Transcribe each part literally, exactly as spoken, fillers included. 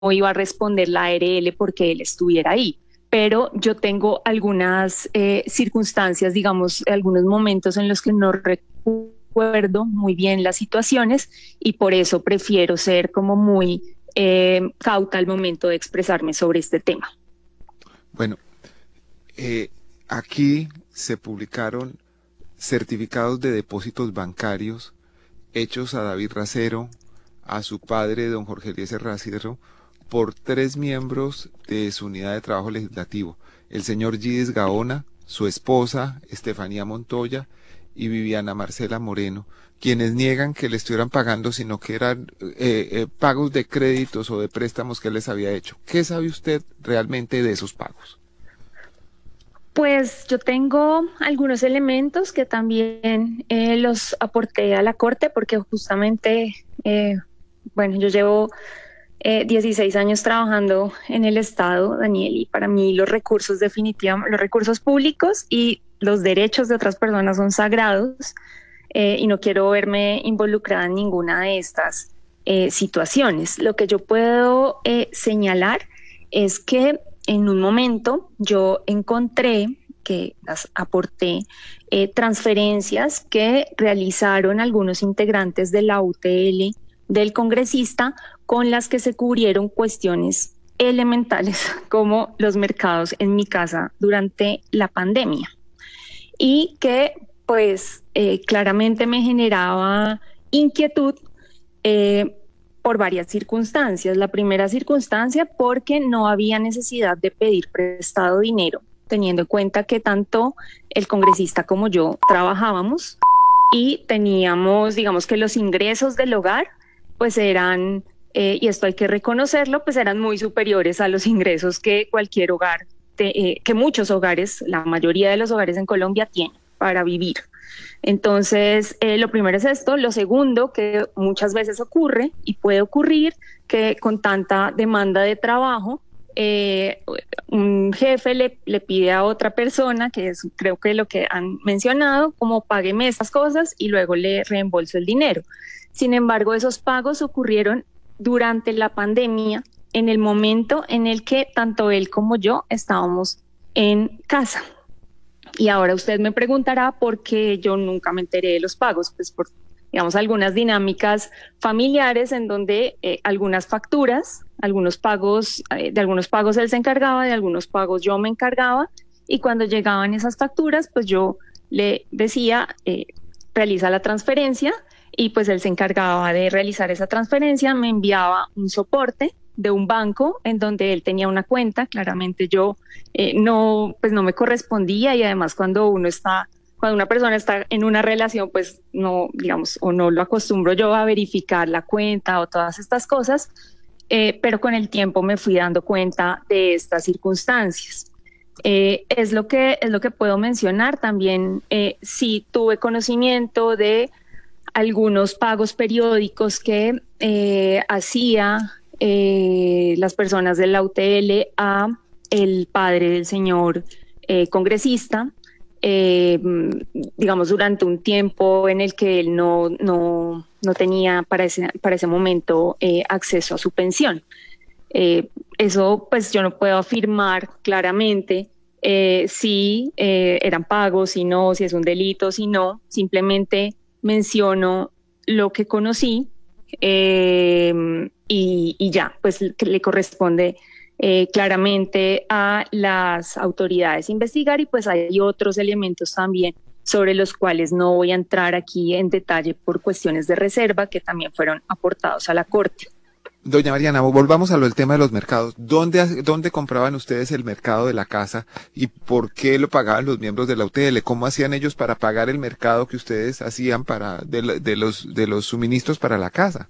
iba a responder la A R L porque él estuviera ahí. Pero yo tengo algunas eh, circunstancias, digamos, algunos momentos en los que no recuerdo muy bien las situaciones y por eso prefiero ser como muy eh, cauta al momento de expresarme sobre este tema. Bueno, eh, aquí se publicaron certificados de depósitos bancarios hechos a David Racero, a su padre, don Jorge Eliezer Racero, por tres miembros de su unidad de trabajo legislativo, el señor Gidis Gaona, su esposa, Estefanía Montoya, y Viviana Marcela Moreno, quienes niegan que le estuvieran pagando, sino que eran eh, eh, pagos de créditos o de préstamos que él les había hecho. ¿Qué sabe usted realmente de esos pagos? Pues yo tengo algunos elementos que también eh, los aporté a la corte porque justamente, eh, bueno, yo llevo eh, dieciséis años trabajando en el Estado, Daniel, y para mí los recursos definitivamente, los recursos públicos y los derechos de otras personas son sagrados eh, y no quiero verme involucrada en ninguna de estas eh, situaciones. Lo que yo puedo eh, señalar es que en un momento yo encontré que las aporté eh, transferencias que realizaron algunos integrantes de la U T L del congresista con las que se cubrieron cuestiones elementales como los mercados en mi casa durante la pandemia y que pues eh, claramente me generaba inquietud eh, por varias circunstancias. La primera circunstancia porque no había necesidad de pedir prestado dinero, teniendo en cuenta que tanto el congresista como yo trabajábamos y teníamos, digamos que los ingresos del hogar pues eran, eh, y esto hay que reconocerlo, pues eran muy superiores a los ingresos que cualquier hogar, de, eh, que muchos hogares, la mayoría de los hogares en Colombia tienen para vivir. Entonces, eh, lo primero es esto. Lo segundo, que muchas veces ocurre y puede ocurrir, que con tanta demanda de trabajo, eh, un jefe le, le pide a otra persona, que es creo que lo que han mencionado, como págueme estas cosas y luego le reembolso el dinero. Sin embargo, esos pagos ocurrieron durante la pandemia, en el momento en el que tanto él como yo estábamos en casa. Y ahora usted me preguntará por qué yo nunca me enteré de los pagos, pues por, digamos, algunas dinámicas familiares en donde eh, algunas facturas, algunos pagos, eh, de algunos pagos él se encargaba, de algunos pagos yo me encargaba, y cuando llegaban esas facturas, pues yo le decía, eh, realiza la transferencia, y pues él se encargaba de realizar esa transferencia, me enviaba un soporte de un banco en donde él tenía una cuenta. Claramente yo eh, no, pues no me correspondía, y además cuando uno está, cuando una persona está en una relación, pues no, digamos, o no lo acostumbro yo a verificar la cuenta o todas estas cosas, eh, pero con el tiempo me fui dando cuenta de estas circunstancias. Eh, es lo que es lo que puedo mencionar. También eh, sí tuve conocimiento de algunos pagos periódicos que eh, hacía eh, las personas de la U T L a el padre del señor eh, congresista, eh, digamos, durante un tiempo en el que él no, no, no tenía para ese, para ese momento eh, acceso a su pensión. Eh, eso pues yo no puedo afirmar claramente eh, si eh, eran pagos, si no, si es un delito, si no. Simplemente menciono lo que conocí eh, y, y ya, pues le corresponde eh, claramente a las autoridades investigar, y pues hay otros elementos también sobre los cuales no voy a entrar aquí en detalle por cuestiones de reserva que también fueron aportados a la Corte. Doña Mariana, volvamos a lo del tema de los mercados. ¿Dónde, dónde compraban ustedes el mercado de la casa y por qué lo pagaban los miembros de la U T L? ¿Cómo hacían ellos para pagar el mercado que ustedes hacían para de, de los de los suministros para la casa?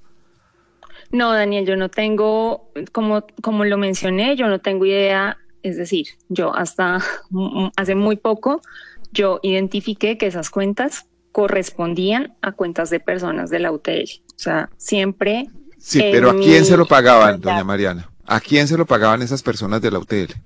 No, Daniel, yo no tengo, como, como lo mencioné, yo no tengo idea. Es decir, yo hasta hace muy poco, yo identifiqué que esas cuentas correspondían a cuentas de personas de la U T L. O sea, siempre Sí, pero ¿a en quién se mi lo pagaban, doña actividad. Mariana? ¿A quién se lo pagaban esas personas de la U T L?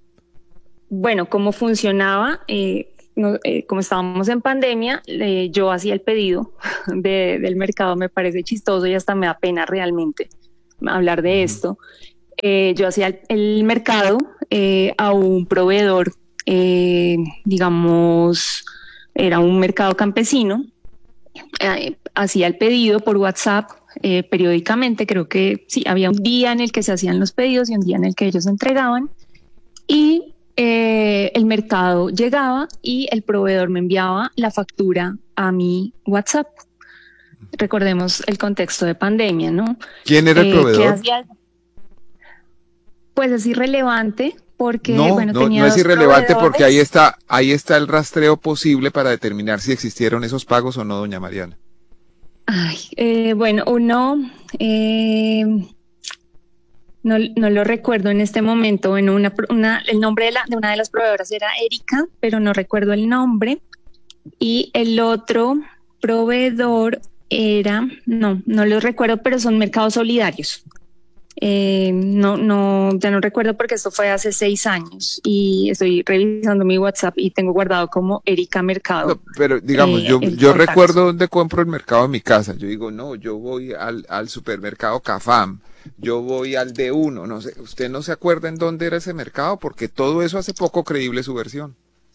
Bueno, cómo funcionaba, eh, no, eh, como estábamos en pandemia, eh, yo hacía el pedido de, del mercado. Me parece chistoso y hasta me da pena realmente hablar de Ujú. esto. Eh, yo hacía el, el mercado eh, a un proveedor, eh, digamos, era un mercado campesino, eh, hacía el pedido por WhatsApp eh, periódicamente, creo que sí, había un día en el que se hacían los pedidos y un día en el que ellos entregaban y eh, el mercado llegaba y el proveedor me enviaba la factura a mi WhatsApp. Recordemos el contexto de pandemia, ¿no? ¿Quién era el Eh, ¿Qué proveedor? hacía? Pues es irrelevante porque, No, bueno, no, no tenía es dos irrelevante porque ahí proveedores. está, ahí está el rastreo posible para determinar si existieron esos pagos o no, doña Mariana. Ay, eh, bueno, uno, eh, no, no lo recuerdo en este momento. Bueno, una, una, el nombre de, la, de una de las proveedoras era Erika, pero no recuerdo el nombre. Y el otro proveedor era, no, no lo recuerdo, pero son mercados solidarios. Eh, no, no, ya no recuerdo porque esto fue hace seis años y estoy revisando mi WhatsApp y tengo guardado como Erika Mercado No, pero digamos, eh, yo, el yo contacto. recuerdo dónde compro el mercado en mi casa. Yo digo, no, yo voy al, al supermercado Cafam, yo voy al D uno, no sé, ¿usted no se acuerda en dónde era ese mercado? Porque todo eso hace poco creíble su versión.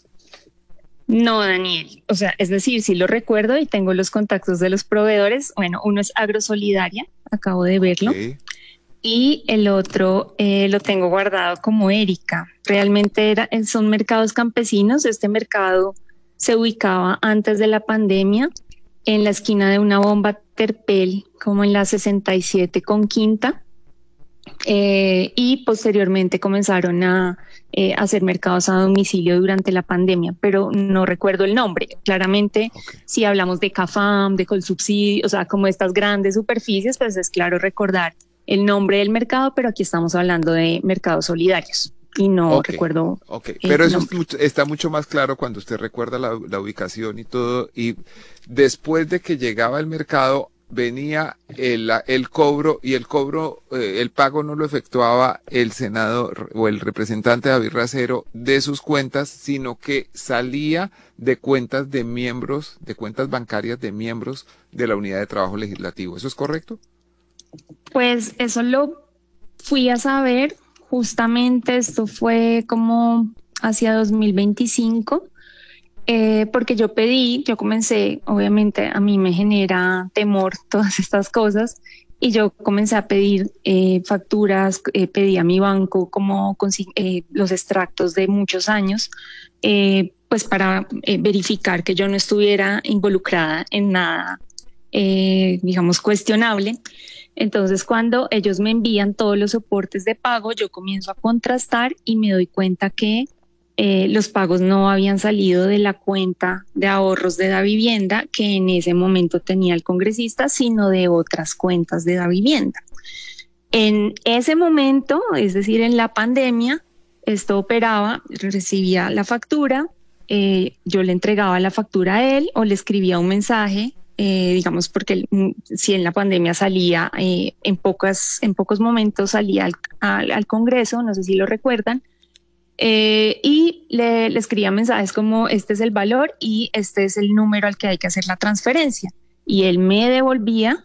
No, Daniel. O sea, es decir, sí lo recuerdo y tengo los contactos de los proveedores. Bueno, uno es Agrosolidaria, acabo de Ok, verlo, y el otro eh, lo tengo guardado como Erika. Realmente era, son mercados campesinos. Este mercado se ubicaba antes de la pandemia en la esquina de una bomba Terpel, como en la sesenta y siete con Quinta. Eh, y posteriormente comenzaron a eh, hacer mercados a domicilio durante la pandemia, pero no recuerdo el nombre. Claramente, ok, si hablamos de Cafam, de Colsubsidio, o sea, como estas grandes superficies, pues es claro recordar el nombre del mercado, pero aquí estamos hablando de mercados solidarios y no ok, recuerdo ok. el Pero eso es nombre. mucho- está mucho más claro cuando usted recuerda la, la ubicación y todo. Y después de que llegaba el mercado, venía el, la- el cobro y el cobro, eh, el pago no lo efectuaba el senador o el representante David Racero de sus cuentas, sino que salía de cuentas de miembros, de cuentas bancarias de miembros de la unidad de trabajo legislativo. ¿Eso es correcto? Pues eso lo fui a saber, justamente esto fue como hacia dos mil veinticinco. Eh, porque yo pedí, yo comencé, obviamente a mí me genera temor todas estas cosas y yo comencé a pedir eh, facturas, eh, pedí a mi banco como eh, los extractos de muchos años, eh, pues para eh, verificar que yo no estuviera involucrada en nada, eh, digamos, cuestionable. Entonces, cuando ellos me envían todos los soportes de pago, yo comienzo a contrastar y me doy cuenta que eh, los pagos no habían salido de la cuenta de ahorros de la vivienda que en ese momento tenía el congresista, sino de otras cuentas de la vivienda. En ese momento, es decir, en la pandemia, esto operaba, recibía la factura, eh, yo le entregaba la factura a él o le escribía un mensaje, eh, digamos, porque mm, si en la pandemia salía, eh, en, pocas, en pocos momentos salía al, al, al Congreso, no sé si lo recuerdan, eh, y le, le escribía mensajes como este es el valor y este es el número al que hay que hacer la transferencia. Y él me devolvía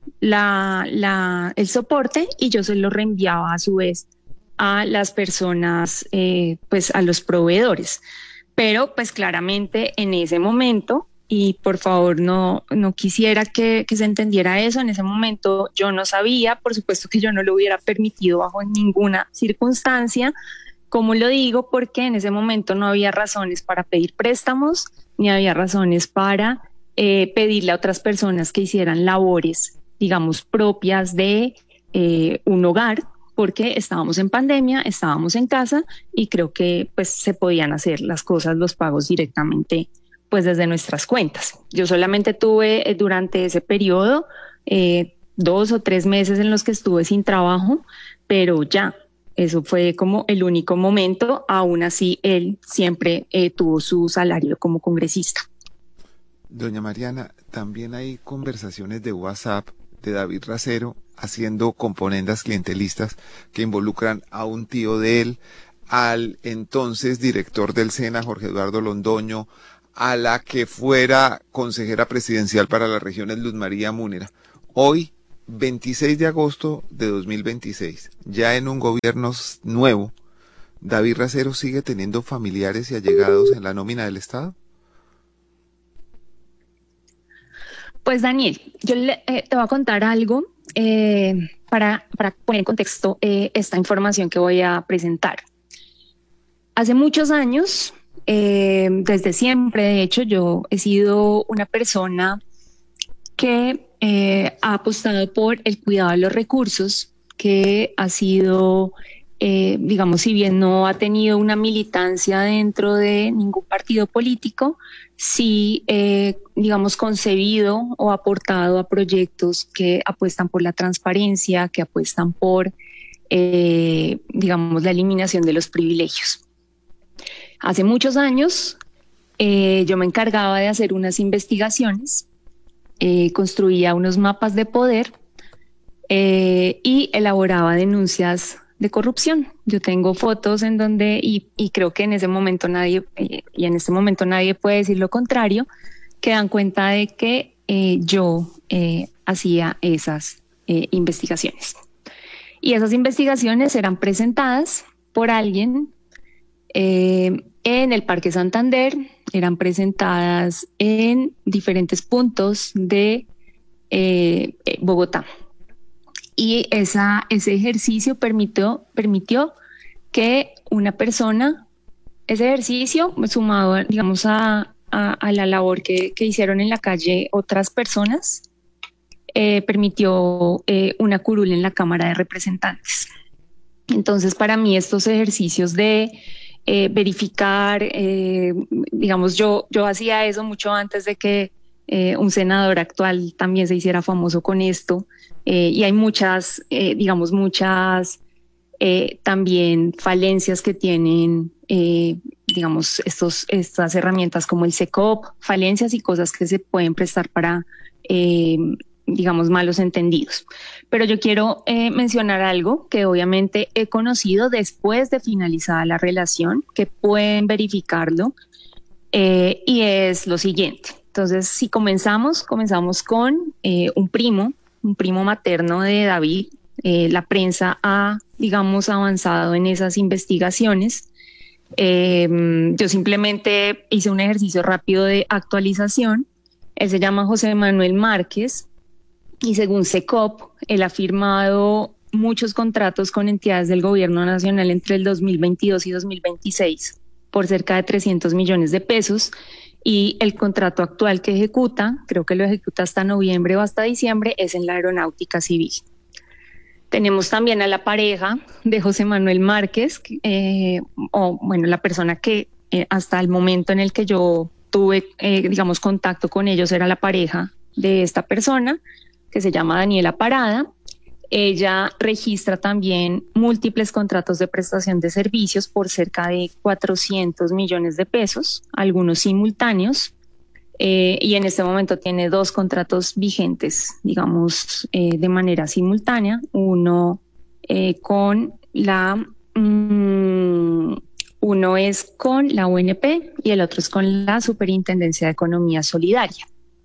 la, la, el soporte y yo se lo reenviaba a su vez a las personas, eh, pues a los proveedores. Pero pues claramente en ese momento, y por favor no, no quisiera que, que se entendiera eso, en ese momento yo no sabía, por supuesto que yo no lo hubiera permitido bajo ninguna circunstancia. ¿Cómo lo digo? Porque en ese momento no había razones para pedir préstamos, ni había razones para eh, pedirle a otras personas que hicieran labores, digamos, propias de eh, un hogar, porque estábamos en pandemia, estábamos en casa y creo que pues se podían hacer las cosas, los pagos directamente pues desde nuestras cuentas. Yo solamente tuve eh, durante ese periodo eh, dos o tres meses en los que estuve sin trabajo, pero ya, eso fue como el único momento. Aún así, él siempre eh, tuvo su salario como congresista. Doña Mariana, también hay conversaciones de WhatsApp de David Racero haciendo componendas clientelistas que involucran a un tío de él, al entonces director del SENA, Jorge Eduardo Londoño, a la que fuera consejera presidencial para las regiones, Luz María Múnera. Hoy, veintiséis de agosto de dos mil veintiséis, ya en un gobierno nuevo, ¿David Racero sigue teniendo familiares y allegados en la nómina del Estado? Pues Daniel, yo le, eh, te voy a contar algo eh, para, para poner en contexto eh, esta información que voy a presentar. Hace muchos años, eh, desde siempre, de hecho, yo he sido una persona que eh, ha apostado por el cuidado de los recursos, que ha sido, eh, digamos, si bien no ha tenido una militancia dentro de ningún partido político, sí, eh, digamos, concebido o aportado a proyectos que apuestan por la transparencia, que apuestan por, eh, digamos, la eliminación de los privilegios. Hace muchos años eh, yo me encargaba de hacer unas investigaciones, eh, construía unos mapas de poder eh, y elaboraba denuncias de corrupción. Yo tengo fotos en donde, y, y creo que en ese momento nadie, eh, y en este momento nadie puede decir lo contrario, que dan cuenta de que eh, yo eh, hacía esas eh, investigaciones. Y esas investigaciones eran presentadas por alguien eh, en el Parque Santander, eran presentadas en diferentes puntos de eh, Bogotá. Y esa, ese ejercicio permitió, permitió que una persona, ese ejercicio sumado, digamos, a, a, a la labor que, que hicieron en la calle otras personas, eh, permitió eh, una curul en la Cámara de Representantes. Entonces, para mí estos ejercicios de eh, verificar, eh, digamos, yo, yo hacía eso mucho antes de que eh, un senador actual también se hiciera famoso con esto. Eh, y hay muchas, eh, digamos, muchas eh, también falencias que tienen, eh, digamos, estos, estas herramientas como el SECOP, falencias y cosas que se pueden prestar para, eh, digamos, malos entendidos. Pero yo quiero eh, mencionar algo que obviamente he conocido después de finalizada la relación, que pueden verificarlo, eh, y es lo siguiente. Entonces, si comenzamos, comenzamos con eh, un primo, un primo materno de David. Eh, la prensa ha, digamos, avanzado en esas investigaciones. Eh, yo simplemente hice un ejercicio rápido de actualización. Él se llama José Manuel Márquez y según SECOP, él ha firmado muchos contratos con entidades del gobierno nacional entre el dos mil veintidós y dos mil veintiséis por cerca de trescientos millones de pesos. Y el contrato actual que ejecuta, creo que lo ejecuta hasta noviembre o hasta diciembre, es en la Aeronáutica Civil. Tenemos también a la pareja de José Manuel Márquez, eh, o bueno, la persona que eh, hasta el momento en el que yo tuve, eh, digamos, contacto con ellos era la pareja de esta persona, que se llama Daniela Parada. Ella registra también múltiples contratos de prestación de servicios por cerca de cuatrocientos millones de pesos, algunos simultáneos, eh, y en este momento tiene dos contratos vigentes, digamos, eh, de manera simultánea, uno eh, con la, um, uno es con la U N P y el otro es con la Superintendencia de Economía Solidaria.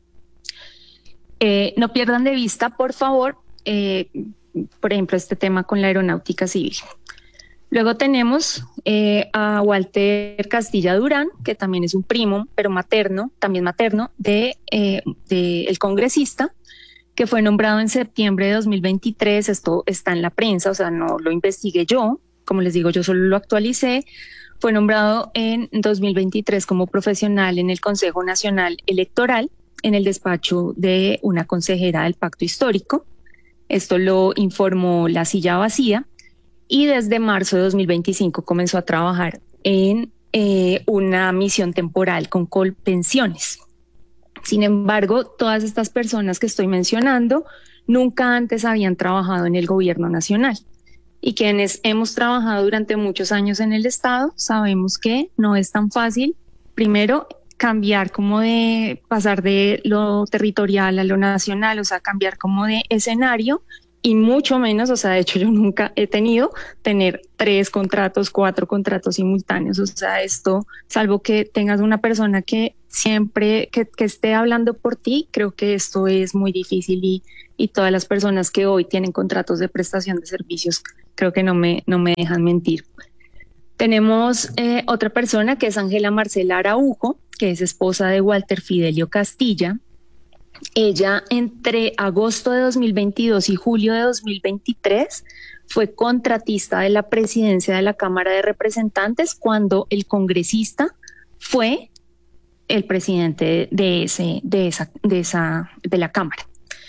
Eh, no pierdan de vista, por favor, Eh, por ejemplo, este tema con la Aeronáutica Civil. Luego tenemos eh, a Walter Castilla Durán, que también es un primo, pero materno, también materno, de, eh, de el congresista, que fue nombrado en septiembre de dos mil veintitrés. Esto está en la prensa, o sea, no lo investigué yo, como les digo, yo solo lo actualicé. Fue nombrado en dos mil veintitrés como profesional en el Consejo Nacional Electoral, en el despacho de una consejera del Pacto Histórico. Esto lo informó La Silla Vacía y desde marzo de dos mil veinticinco comenzó a trabajar en eh, una misión temporal con Colpensiones. Sin embargo, todas estas personas que estoy mencionando nunca antes habían trabajado en el gobierno nacional y quienes hemos trabajado durante muchos años en el Estado sabemos que no es tan fácil, primero, cambiar como de pasar de lo territorial a lo nacional, o sea, cambiar como de escenario y mucho menos, o sea, de hecho yo nunca he tenido tener tres contratos, cuatro contratos simultáneos. O sea, esto, salvo que tengas una persona que siempre, que, que esté hablando por ti, creo que esto es muy difícil y, y todas las personas que hoy tienen contratos de prestación de servicios, creo que no me, no me dejan mentir. Tenemos eh, otra persona que es Ángela Marcela Araujo, que es esposa de Walter Fidelio Castilla. Ella entre agosto de dos mil veintidós y julio de dos mil veintitrés fue contratista de la presidencia de la Cámara de Representantes cuando el congresista fue el presidente de, ese, de, esa, de, esa, de la Cámara.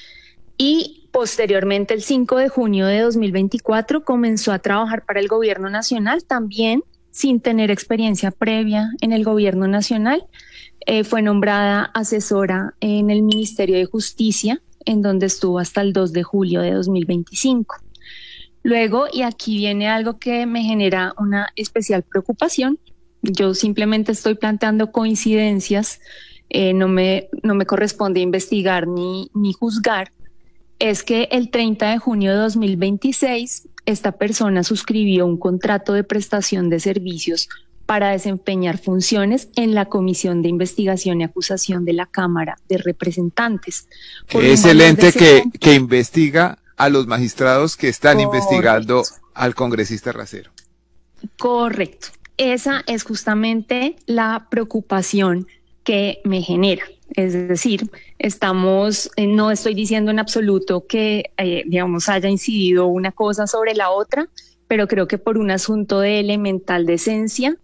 Y posteriormente, el cinco de junio de dos mil veinticuatro, comenzó a trabajar para el gobierno nacional, también sin tener experiencia previa en el gobierno nacional. Eh, fue nombrada asesora en el Ministerio de Justicia, en donde estuvo hasta el dos de julio de dos mil veinticinco. Luego, y aquí viene algo que me genera una especial preocupación, yo simplemente estoy planteando coincidencias, eh, no me, no me corresponde investigar ni, ni juzgar, es que el treinta de junio de dos mil veintiséis esta persona suscribió un contrato de prestación de servicios para desempeñar funciones en la Comisión de Investigación y Acusación de la Cámara de Representantes. Que es el ente que, que investiga a los magistrados que están Correcto. investigando al congresista Racero. Correcto. Esa es justamente la preocupación que me genera. Es decir, estamos, eh, no estoy diciendo en absoluto que, eh, digamos, haya incidido una cosa sobre la otra, pero creo que por un asunto de elemental decencia,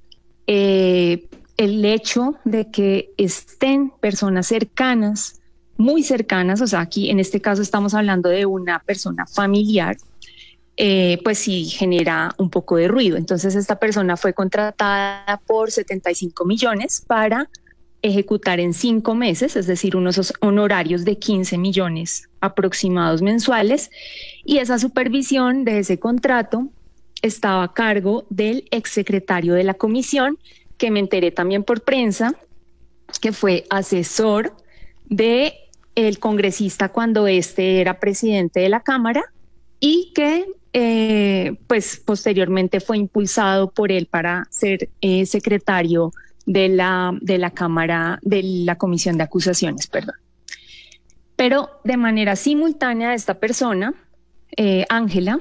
eh, el hecho de que estén personas cercanas, muy cercanas, o sea, aquí en este caso estamos hablando de una persona familiar, eh, pues sí genera un poco de ruido. Entonces esta persona fue contratada por setenta y cinco millones para ejecutar en cinco meses, es decir, unos honorarios de quince millones aproximados mensuales, y esa supervisión de ese contrato estaba a cargo del exsecretario de la comisión, que me enteré también por prensa, que fue asesor de el congresista cuando este era presidente de la Cámara y que eh, pues posteriormente fue impulsado por él para ser eh, secretario de la, de la Cámara, de la Comisión de Acusaciones, perdón. Pero de manera simultánea esta persona, eh, Ángela,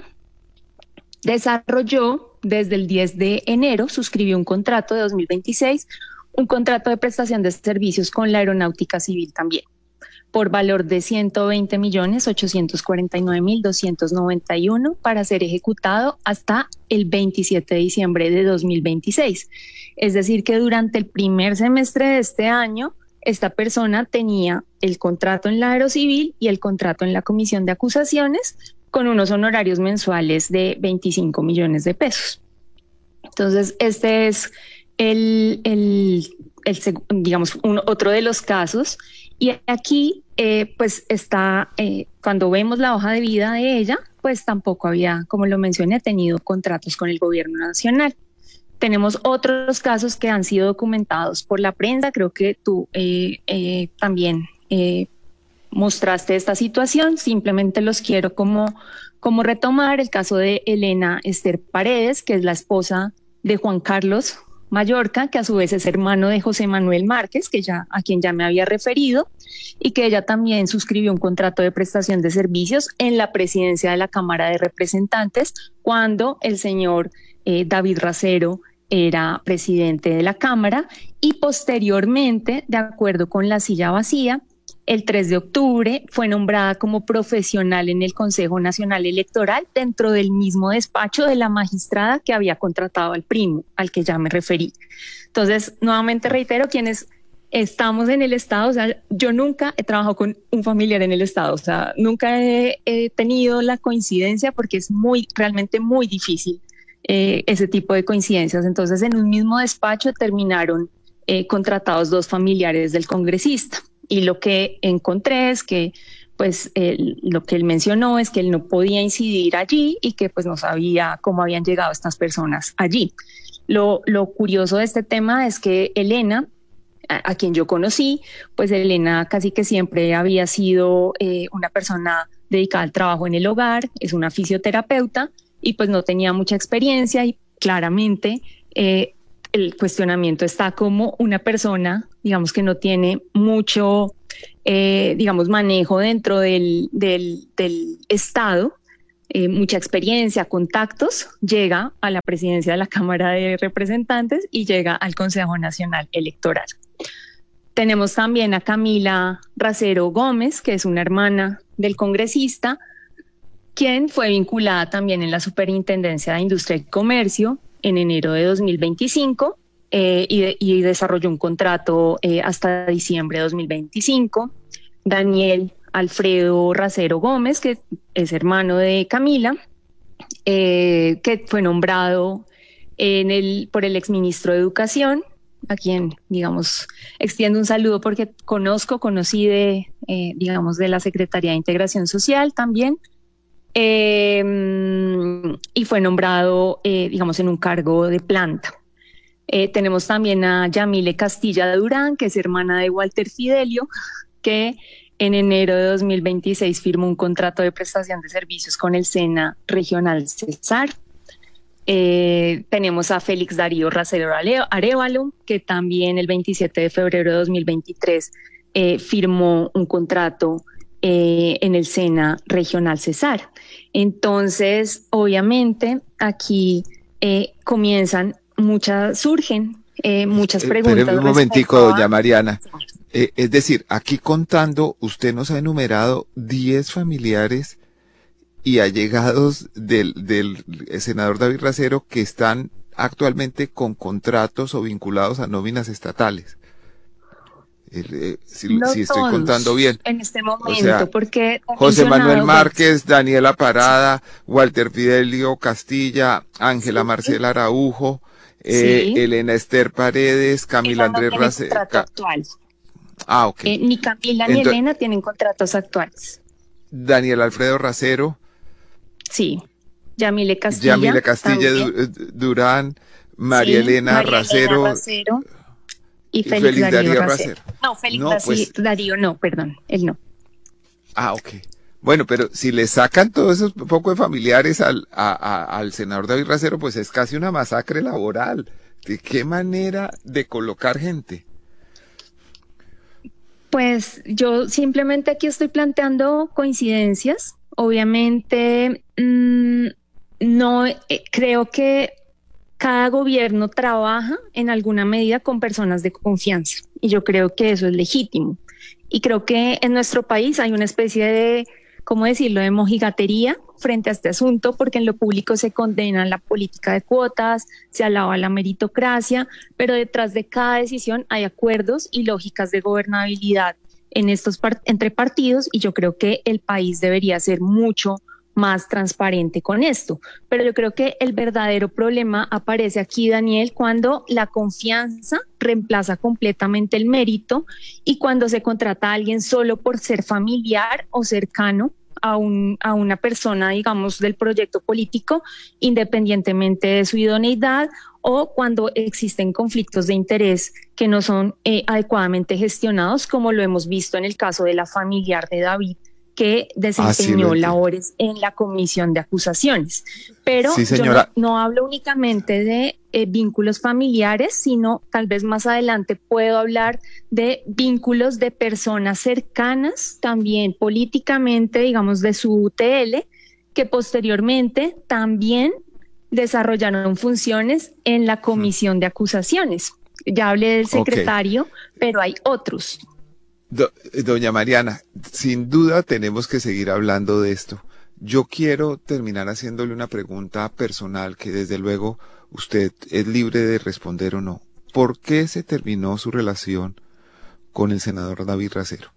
desarrolló desde el diez de enero, suscribió un contrato de dos mil veintiséis, un contrato de prestación de servicios con la Aeronáutica Civil también, por valor de ciento veinte millones ochocientos cuarenta y nueve mil doscientos noventa y uno para ser ejecutado hasta el veintisiete de diciembre de dos mil veintiséis. Es decir, que durante el primer semestre de este año, esta persona tenía el contrato en la Aerocivil y el contrato en la Comisión de Acusaciones con unos honorarios mensuales de veinticinco millones de pesos. Entonces, este es el, el, el digamos, un, otro de los casos. Y aquí, eh, pues está, eh, cuando vemos la hoja de vida de ella, pues tampoco había, como lo mencioné, tenido contratos con el gobierno nacional. Tenemos otros casos que han sido documentados por la prensa. Creo que tú eh, eh, también eh, mostraste esta situación. Simplemente los quiero como, como retomar. El caso de Elena Esther Paredes, que es la esposa de Juan Carlos Mallorca, que a su vez es hermano de José Manuel Márquez, que ya, a quien ya me había referido, y que ella también suscribió un contrato de prestación de servicios en la presidencia de la Cámara de Representantes cuando el señor eh, David Racero era presidente de la Cámara, y posteriormente, de acuerdo con la silla vacía, el tres de octubre fue nombrada como profesional en el Consejo Nacional Electoral dentro del mismo despacho de la magistrada que había contratado al primo, al que ya me referí. Entonces, nuevamente reitero, quienes estamos en el Estado, o sea, yo nunca he trabajado con un familiar en el Estado, o sea, nunca he, he tenido la coincidencia porque es muy, realmente muy difícil eh, ese tipo de coincidencias. Entonces, en un mismo despacho terminaron eh, contratados dos familiares del congresista. Y lo que encontré es que, pues, eh, lo que él mencionó es que él no podía incidir allí y que, pues, no sabía cómo habían llegado estas personas allí. Lo, lo curioso de este tema es que Elena, a, a quien yo conocí, pues Elena casi que siempre había sido eh, una persona dedicada al trabajo en el hogar, es una fisioterapeuta y pues no tenía mucha experiencia y claramente eh, el cuestionamiento está como una persona, digamos que no tiene mucho, eh, digamos, manejo dentro del, del, del Estado, eh, mucha experiencia, contactos, llega a la presidencia de la Cámara de Representantes y llega al Consejo Nacional Electoral. Tenemos también a Camila Racero Gómez, que es una hermana del congresista, quien fue vinculada también en la Superintendencia de Industria y Comercio en enero de dos mil veinticinco eh, y, de, y desarrolló un contrato eh, hasta diciembre de dos mil veinticinco. Daniel Alfredo Racero Gómez, que es hermano de Camila, eh, que fue nombrado en el, por el exministro de Educación, a quien, digamos, extiendo un saludo porque conozco, conocí de, eh, digamos, de la Secretaría de Integración Social también, eh, y fue nombrado, eh, digamos, en un cargo de planta. Eh, tenemos también a Yamile Castilla Durán, que es hermana de Walter Fidelio, que en enero de dos mil veintiséis firmó un contrato de prestación de servicios con el SENA Regional Cesar. Eh, tenemos a Félix Darío Racero Arévalo, que también el veintisiete de febrero de dos mil veintitrés eh, firmó un contrato eh, en el SENA Regional Cesar. Entonces, obviamente, aquí eh, comienzan muchas, surgen eh, muchas preguntas. Espere un momentico, doña Mariana. Eh, es decir, aquí contando, usted nos ha enumerado diez familiares y allegados del, del senador David Racero que están actualmente con contratos o vinculados a nóminas estatales. Eh, eh, si, no si estoy contando bien. En este momento, o sea, porque José Manuel Márquez, Daniela Parada, Walter Fidelio Castilla, Ángela sí. Marcela Araujo, eh, sí. Elena Esther Paredes, Camila no Andrés Racero. Ah, ok. Eh, ni Camila ni Entonces, Elena tienen contratos actuales. Daniel Alfredo Racero. Sí. Yamile Castilla. Yamile Castilla también. Durán, María sí, Elena María Racero. Elena Racero y Félix, Félix Darío, Darío Racero. Racero. No, Félix no, pues, Darío no, perdón, él no. Ah, ok. Bueno, pero si le sacan todos esos poco de familiares al, a, a, al senador David Racero, pues es casi una masacre laboral. ¿De qué manera de colocar gente? Pues yo simplemente aquí estoy planteando coincidencias. Obviamente, mmm, no eh, creo que cada gobierno trabaja en alguna medida con personas de confianza y yo creo que eso es legítimo. Y creo que en nuestro país hay una especie de, ¿cómo decirlo?, de mojigatería frente a este asunto, porque en lo público se condena la política de cuotas, se alaba la meritocracia, pero detrás de cada decisión hay acuerdos y lógicas de gobernabilidad en estos part- entre partidos, y yo creo que el país debería ser mucho más transparente con esto. Pero yo creo que el verdadero problema aparece aquí, Daniel, cuando la confianza reemplaza completamente el mérito y cuando se contrata a alguien solo por ser familiar o cercano a, un, a una persona, digamos, del proyecto político, independientemente de su idoneidad, o cuando existen conflictos de interés que no son eh, adecuadamente gestionados, como lo hemos visto en el caso de la familiar de David, que desempeñó ah, sí, labores en la comisión de acusaciones. Pero sí, yo no, no hablo únicamente de eh, vínculos familiares, sino tal vez más adelante puedo hablar de vínculos de personas cercanas, también políticamente, digamos, de su U T L, que posteriormente también desarrollaron funciones en la comisión de acusaciones. Ya hablé del secretario, okay. Pero hay otros. Do, doña Mariana, sin duda tenemos que seguir hablando de esto. Yo quiero terminar haciéndole una pregunta personal que desde luego usted es libre de responder o no. ¿Por qué se terminó su relación con el senador David Racero?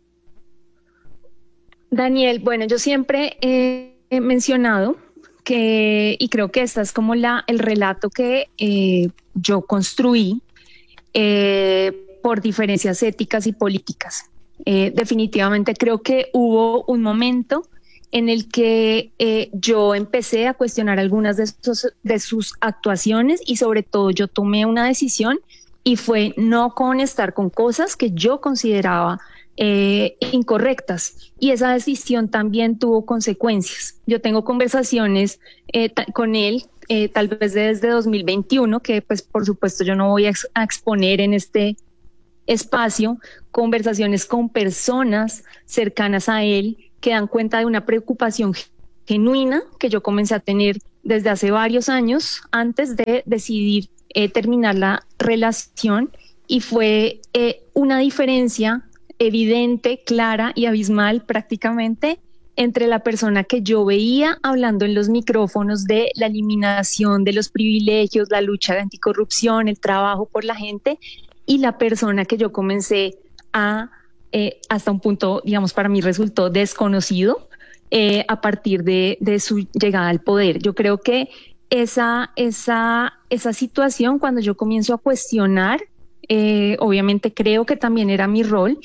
Daniel, bueno, yo siempre he mencionado que, y creo que esta es como la, el relato que eh, yo construí eh, por diferencias éticas y políticas. Eh, definitivamente creo que hubo un momento en el que eh, yo empecé a cuestionar algunas de sus, de sus actuaciones y sobre todo yo tomé una decisión y fue no conectar con cosas que yo consideraba eh, incorrectas, y esa decisión también tuvo consecuencias. Yo tengo conversaciones eh, con él, eh, tal vez desde dos mil veintiuno, que pues por supuesto yo no voy a, ex a exponer en este espacio, conversaciones con personas cercanas a él que dan cuenta de una preocupación genuina que yo comencé a tener desde hace varios años antes de decidir eh, terminar la relación, y fue eh, una diferencia evidente, clara y abismal prácticamente entre la persona que yo veía hablando en los micrófonos de la eliminación de los privilegios, la lucha anticorrupción, el trabajo por la gente, y la persona que yo comencé a, eh, hasta un punto, digamos, para mí resultó desconocido eh, a partir de, de su llegada al poder. Yo creo que esa, esa, esa situación, cuando yo comienzo a cuestionar, eh, obviamente creo que también era mi rol,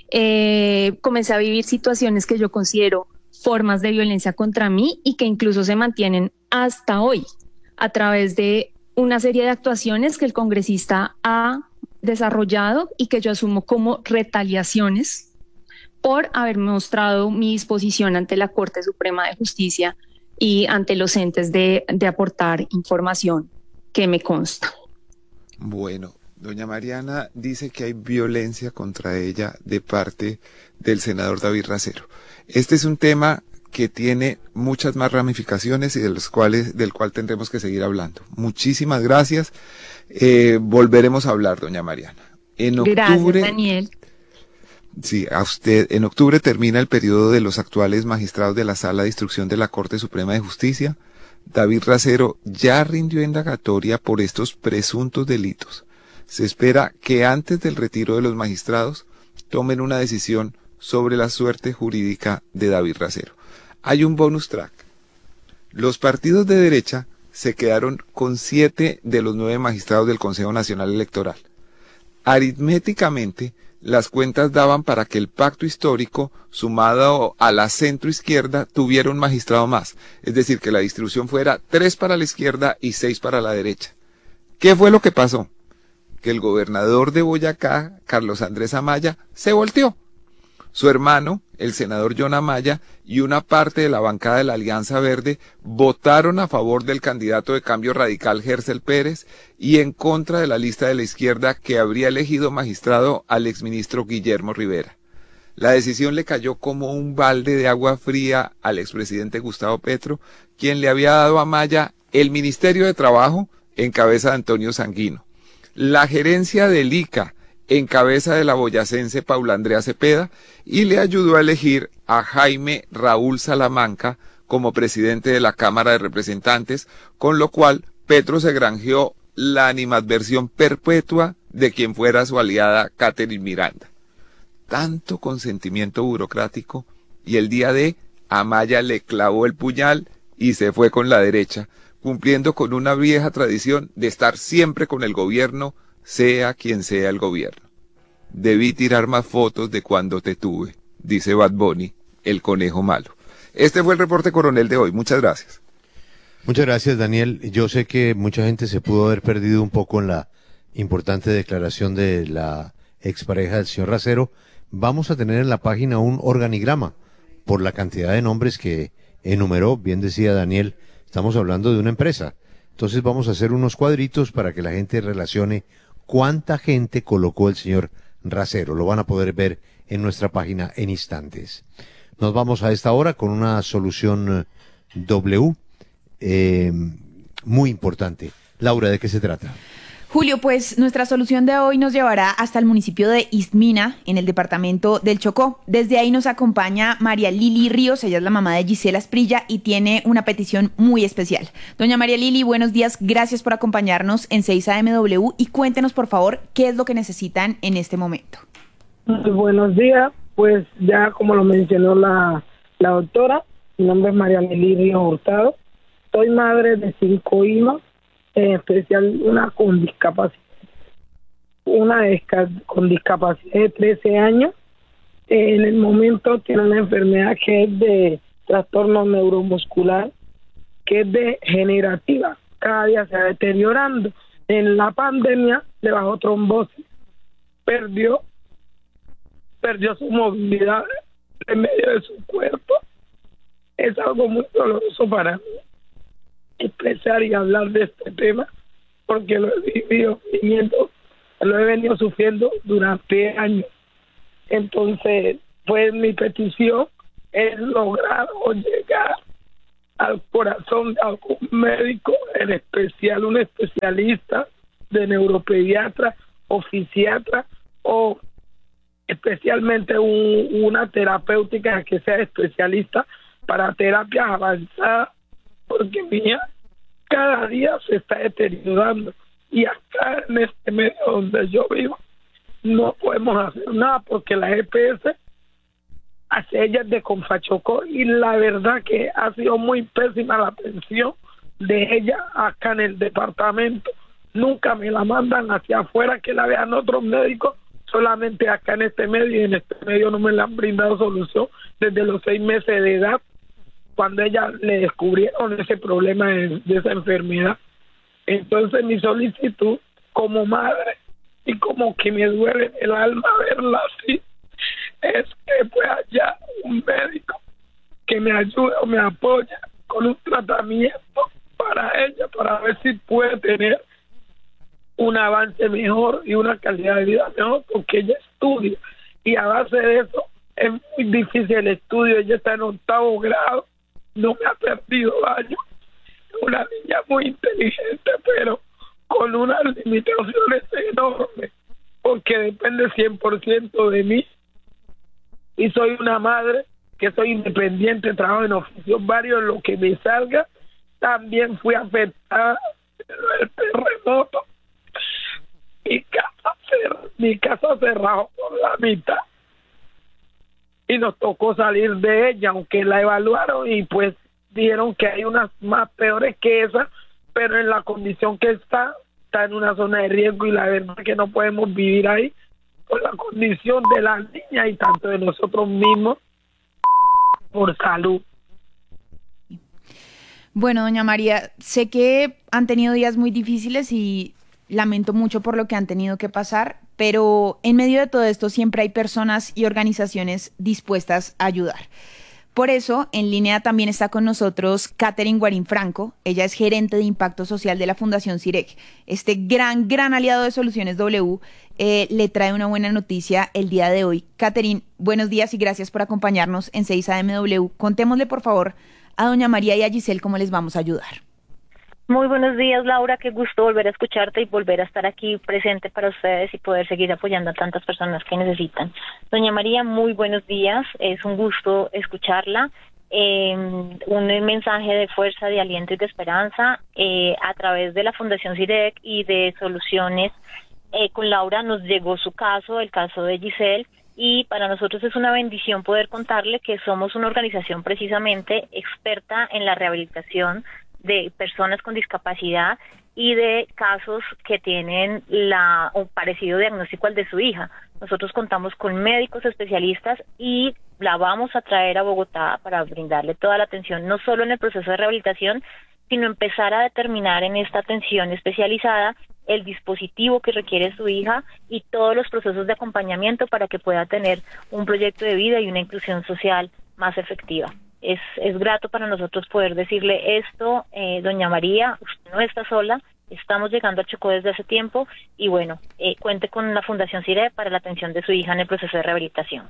eh, comencé a vivir situaciones que yo considero formas de violencia contra mí y que incluso se mantienen hasta hoy a través de una serie de actuaciones que el congresista ha desarrollado y que yo asumo como retaliaciones por haber mostrado mi disposición ante la Corte Suprema de Justicia y ante los entes de, de aportar información que me consta. Bueno, doña Mariana dice que hay violencia contra ella de parte del senador David Racero. Este es un tema que tiene muchas más ramificaciones y de los cuales, del cual tendremos que seguir hablando. Muchísimas gracias. Eh, volveremos a hablar, doña Mariana. En octubre, gracias, Daniel. Sí, a usted. En octubre termina el periodo de los actuales magistrados de la Sala de Instrucción de la Corte Suprema de Justicia. David Racero ya rindió indagatoria por estos presuntos delitos. Se espera que antes del retiro de los magistrados tomen una decisión sobre la suerte jurídica de David Racero. Hay un bonus track. Los partidos de derecha se quedaron con siete de los nueve magistrados del Consejo Nacional Electoral. Aritméticamente, las cuentas daban para que el pacto histórico, sumado a la centroizquierda, tuviera un magistrado más. Es decir, que la distribución fuera tres para la izquierda y seis para la derecha. ¿Qué fue lo que pasó? Que el gobernador de Boyacá, Carlos Andrés Amaya, se volteó. Su hermano, el senador John Amaya, y una parte de la bancada de la Alianza Verde votaron a favor del candidato de Cambio Radical, Gercel Pérez, y en contra de la lista de la izquierda que habría elegido magistrado al exministro Guillermo Rivera. La decisión le cayó como un balde de agua fría al expresidente Gustavo Petro, quien le había dado a Amaya el Ministerio de Trabajo en cabeza de Antonio Sanguino, la gerencia del I C A en cabeza de la boyacense Paula Andrea Cepeda, y le ayudó a elegir a Jaime Raúl Salamanca como presidente de la Cámara de Representantes, con lo cual Petro se granjeó la animadversión perpetua de quien fuera su aliada Catherine Miranda. Tanto consentimiento burocrático, y el día de Amaya le clavó el puñal y se fue con la derecha, cumpliendo con una vieja tradición de estar siempre con el gobierno, sea quien sea el gobierno. Debí tirar más fotos de cuando te tuve, dice Bad Bunny, el conejo malo. Este fue el reporte coronel de hoy. Muchas gracias. Muchas gracias, Daniel. Yo sé que mucha gente se pudo haber perdido un poco en la importante declaración de la expareja del señor Racero. Vamos a tener en la página un organigrama por la cantidad de nombres que enumeró. Bien decía Daniel, estamos hablando de una empresa. Entonces vamos a hacer unos cuadritos para que la gente relacione cuánta gente colocó el señor Racero. Lo van a poder ver en nuestra página en instantes. Nos vamos a esta hora con una solución W eh, muy importante. Laura, ¿de qué se trata? Julio, pues nuestra solución de hoy nos llevará hasta el municipio de Ismina, en el departamento del Chocó. Desde ahí nos acompaña María Lili Ríos, ella es la mamá de Gisela Asprilla y tiene una petición muy especial. Doña María Lili, buenos días, gracias por acompañarnos en seis A M W y cuéntenos por favor qué es lo que necesitan en este momento. Muy buenos días, pues ya como lo mencionó la, la doctora, mi nombre es María Lili Ríos Hurtado, soy madre de cinco hijos, en especial una con discapacidad, una con discapacidad de trece años, en el momento tiene una enfermedad que es de trastorno neuromuscular, que es degenerativa, cada día se va deteriorando. En la pandemia le bajó trombosis, perdió perdió su movilidad en medio de su cuerpo. Es algo muy doloroso para mí expresar y hablar de este tema, porque lo he vivido viviendo, lo he venido sufriendo durante años. Entonces, pues mi petición es lograr o llegar al corazón de algún médico, en especial un especialista de neuropediatra o fisiatra, o especialmente un, una terapéutica que sea especialista para terapias avanzadas, porque mía cada día se está deteriorando, y acá en este medio donde yo vivo no podemos hacer nada porque la E P S hace ella de Confachocó, y la verdad que ha sido muy pésima la atención de ella acá en el departamento. Nunca me la mandan hacia afuera que la vean otros médicos, solamente acá en este medio, y en este medio no me la han brindado solución desde los seis meses de edad, cuando ella le descubrieron ese problema de, de esa enfermedad. Entonces mi solicitud como madre, y como que me duele el alma verla así, es que pues haya un médico que me ayude o me apoye con un tratamiento para ella, para ver si puede tener un avance mejor y una calidad de vida mejor, porque ella estudia, y a base de eso es muy difícil el estudio. Ella está en octavo grado, no me ha perdido años, una niña muy inteligente, pero con unas limitaciones enormes, porque depende cien por ciento de mí, y soy una madre que soy independiente, trabajo en oficios varios, lo que me salga. También fui afectada por el terremoto, mi casa se, mi casa se rajó por la mitad y nos tocó salir de ella, aunque la evaluaron y pues dijeron que hay unas más peores que esa, pero en la condición que está, está en una zona de riesgo, y la verdad que no podemos vivir ahí por la condición de la niña y tanto de nosotros mismos por salud. Bueno, doña María, sé que han tenido días muy difíciles y lamento mucho por lo que han tenido que pasar, pero en medio de todo esto siempre hay personas y organizaciones dispuestas a ayudar. Por eso, en línea también está con nosotros Catherine Guarín Franco. Ella es gerente de impacto social de la Fundación CIREC. Este gran, gran aliado de Soluciones W eh, le trae una buena noticia el día de hoy. Catherine, buenos días y gracias por acompañarnos en seis A M W. Contémosle, por favor, a doña María y a Giselle cómo les vamos a ayudar. Muy buenos días, Laura, qué gusto volver a escucharte y volver a estar aquí presente para ustedes y poder seguir apoyando a tantas personas que necesitan. Doña María, muy buenos días, es un gusto escucharla. Eh, un mensaje de fuerza, de aliento y de esperanza eh, a través de la Fundación CIREC y de Soluciones. Eh, con Laura nos llegó su caso, el caso de Giselle, y para nosotros es una bendición poder contarle que somos una organización precisamente experta en la rehabilitación de personas con discapacidad y de casos que tienen la un parecido diagnóstico al de su hija. Nosotros contamos con médicos especialistas y la vamos a traer a Bogotá para brindarle toda la atención, no solo en el proceso de rehabilitación, sino empezar a determinar en esta atención especializada el dispositivo que requiere su hija y todos los procesos de acompañamiento para que pueda tener un proyecto de vida y una inclusión social más efectiva. Es, es grato para nosotros poder decirle esto, eh, doña María, usted no está sola, estamos llegando a Chocó desde hace tiempo y bueno, eh, cuente con la Fundación CIREC para la atención de su hija en el proceso de rehabilitación.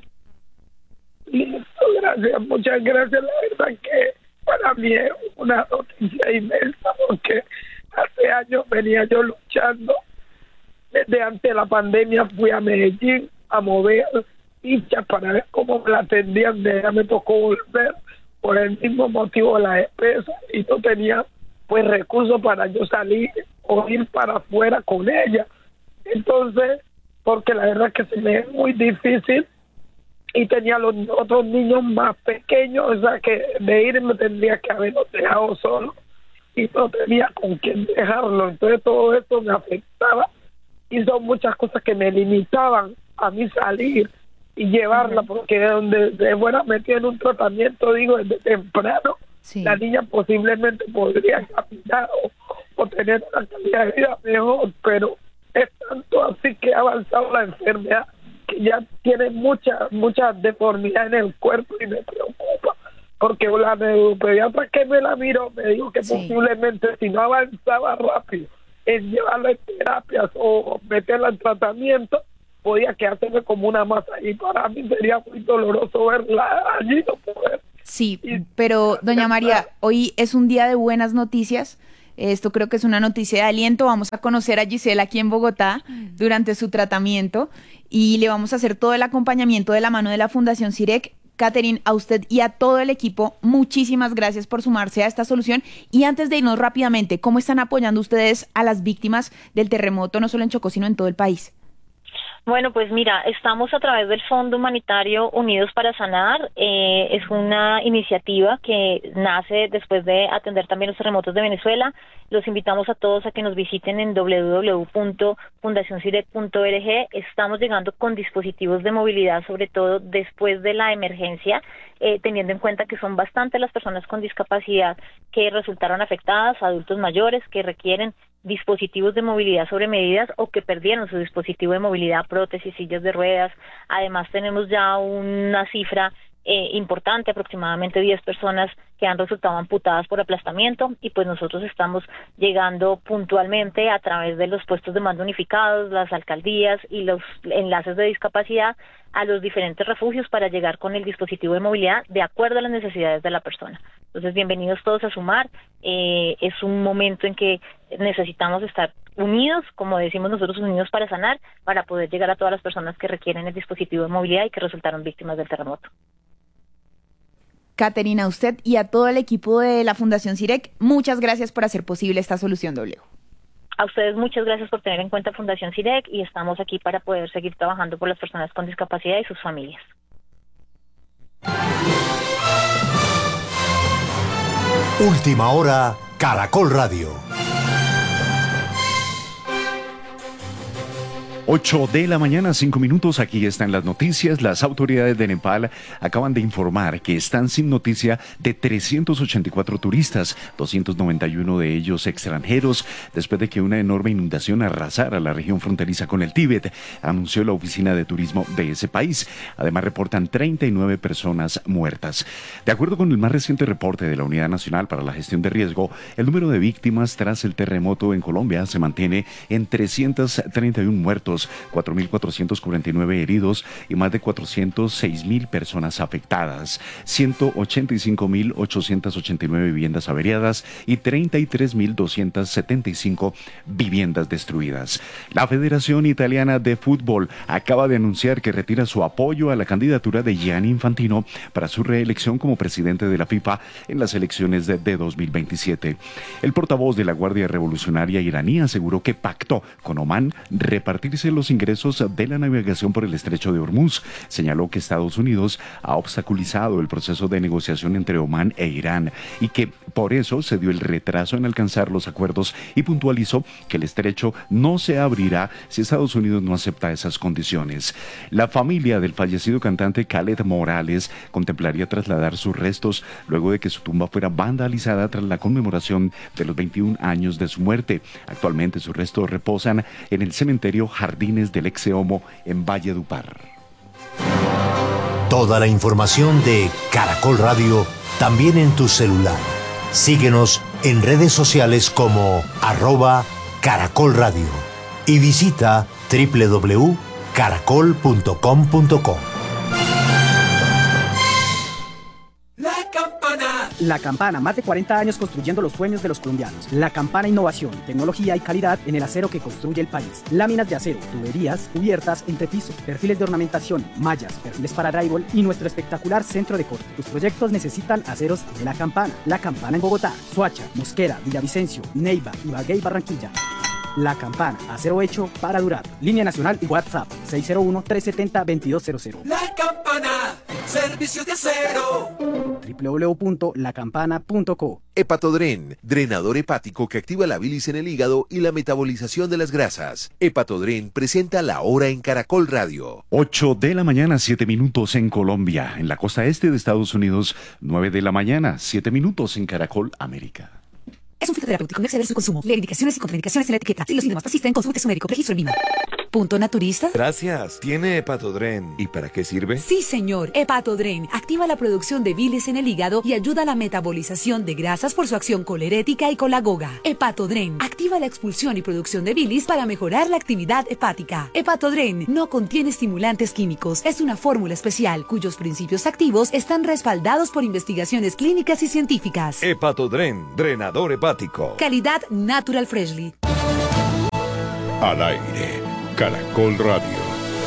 Listo, gracias, muchas gracias, la verdad que para mí es una noticia inmensa, porque hace años venía yo luchando, desde antes de la pandemia fui a Medellín a mover fichas para ver cómo me la atendían, de ella me tocó volver por el mismo motivo de la E P S y no tenía pues recursos para yo salir o ir para afuera con ella. Entonces, porque la verdad que se me es muy difícil y tenía los otros niños más pequeños, o sea que de ir me tendría que haberlos dejado solo y no tenía con quién dejarlo. Entonces todo esto me afectaba y son muchas cosas que me limitaban a mí salir y llevarla, porque de donde de fuera metida en un tratamiento, digo, desde temprano, sí, la niña posiblemente podría caminar o, o tener una calidad de vida mejor, pero es tanto así que ha avanzado la enfermedad que ya tiene mucha, mucha deformidad en el cuerpo y me preocupa, porque la neuropediatra que me la miró me dijo que sí, posiblemente si no avanzaba rápido en llevarla en terapias o meterla en tratamiento, podía quedarse como una masa, y para mí sería muy doloroso verla allí, no poder. Sí, pero doña María, hoy es un día de buenas noticias. Esto creo que es una noticia de aliento. Vamos a conocer a Gisela aquí en Bogotá durante su tratamiento y le vamos a hacer todo el acompañamiento de la mano de la Fundación CIREC. Catherine, a usted y a todo el equipo, muchísimas gracias por sumarse a esta solución. Y antes de irnos rápidamente, ¿cómo están apoyando ustedes a las víctimas del terremoto, no solo en Chocó, sino en todo el país? Bueno, pues mira, estamos a través del Fondo Humanitario Unidos para Sanar. Eh, es una iniciativa que nace después de atender también los terremotos de Venezuela. Los invitamos a todos a que nos visiten en doble u doble u doble u punto fundación cirec punto org. Estamos llegando con dispositivos de movilidad, sobre todo después de la emergencia, eh, teniendo en cuenta que son bastante las personas con discapacidad que resultaron afectadas, adultos mayores que requieren dispositivos de movilidad sobre medidas o que perdieron su dispositivo de movilidad, prótesis, sillas de ruedas. Además tenemos ya una cifra eh, importante, aproximadamente diez personas que han resultado amputadas por aplastamiento, y pues nosotros estamos llegando puntualmente a través de los puestos de mando unificados, las alcaldías y los enlaces de discapacidad a los diferentes refugios para llegar con el dispositivo de movilidad de acuerdo a las necesidades de la persona. Entonces, bienvenidos todos a sumar. Eh, es un momento en que necesitamos estar unidos, como decimos nosotros, unidos para sanar, para poder llegar a todas las personas que requieren el dispositivo de movilidad y que resultaron víctimas del terremoto. Catherine, a usted y a todo el equipo de la Fundación CIREC, muchas gracias por hacer posible esta solución W. A ustedes muchas gracias por tener en cuenta Fundación CIREC, y estamos aquí para poder seguir trabajando por las personas con discapacidad y sus familias. Última hora, Caracol Radio. ocho de la mañana, cinco minutos, aquí están las noticias. Las autoridades de Nepal acaban de informar que están sin noticia de trescientos ochenta y cuatro turistas, doscientos noventa y uno de ellos extranjeros, después de que una enorme inundación arrasara la región fronteriza con el Tíbet, anunció la oficina de turismo de ese país. Además, reportan treinta y nueve personas muertas. De acuerdo con el más reciente reporte de la Unidad Nacional para la Gestión de Riesgo, el número de víctimas tras el terremoto en Colombia se mantiene en trescientos treinta y uno muertos, cuatro mil cuatrocientos cuarenta y nueve heridos y más de cuatrocientos seis mil personas afectadas, ciento ochenta y cinco mil ochocientos ochenta y nueve viviendas averiadas y treinta y tres mil doscientos setenta y cinco viviendas destruidas. La Federación Italiana de Fútbol acaba de anunciar que retira su apoyo a la candidatura de Gianni Infantino para su reelección como presidente de la FIFA en las elecciones de, de dos mil veintisiete. El portavoz de la Guardia Revolucionaria iraní aseguró que pactó con Omán repartirse los ingresos de la navegación por el estrecho de Hormuz. Señaló que Estados Unidos ha obstaculizado el proceso de negociación entre Omán e Irán y que por eso se dio el retraso en alcanzar los acuerdos, y puntualizó que el estrecho no se abrirá si Estados Unidos no acepta esas condiciones. La familia del fallecido cantante Khaled Morales contemplaría trasladar sus restos luego de que su tumba fuera vandalizada tras la conmemoración de los veintiún años de su muerte. Actualmente sus restos reposan en el cementerio Jardines del Exeomo en Valledupar. Toda la información de Caracol Radio también en tu celular. Síguenos en redes sociales como arroba Caracol Radio y visita doble u doble u doble u punto caracol punto com punto co. La Campana, más de cuarenta años construyendo los sueños de los colombianos. La Campana, innovación, tecnología y calidad en el acero que construye el país. Láminas de acero, tuberías, cubiertas, entrepiso, perfiles de ornamentación, mallas, perfiles para drywall y nuestro espectacular centro de corte. Tus proyectos necesitan aceros de La Campana. La Campana en Bogotá, Soacha, Mosquera, Villavicencio, Neiva, Ibagué y Barranquilla. La Campana, acero hecho para durar. Línea nacional y WhatsApp seis cero uno, tres siete cero, dos dos cero cero. La Campana, servicio de acero. doble u doble u doble u punto la campana punto co. Hepatodren, drenador hepático que activa la bilis en el hígado y la metabolización de las grasas. Hepatodren presenta La Hora en Caracol Radio. ocho de la mañana, siete minutos en Colombia. En la costa este de Estados Unidos, nueve de la mañana, siete minutos en Caracol América. Es un fitoterapéutico, no exceder su consumo. Lee indicaciones y contraindicaciones en la etiqueta. Si los síntomas persisten, consulte a su médico. Registro en línea. ¿Punto naturista? Gracias. ¿Tiene Hepatodren? ¿Y para qué sirve? Sí, señor. Hepatodren activa la producción de bilis en el hígado y ayuda a la metabolización de grasas por su acción colerética y colagoga. Hepatodren activa la expulsión y producción de bilis para mejorar la actividad hepática. Hepatodren no contiene estimulantes químicos. Es una fórmula especial cuyos principios activos están respaldados por investigaciones clínicas y científicas. Hepatodren, drenador hepático. Calidad Natural Freshly. Al aire, Caracol Radio.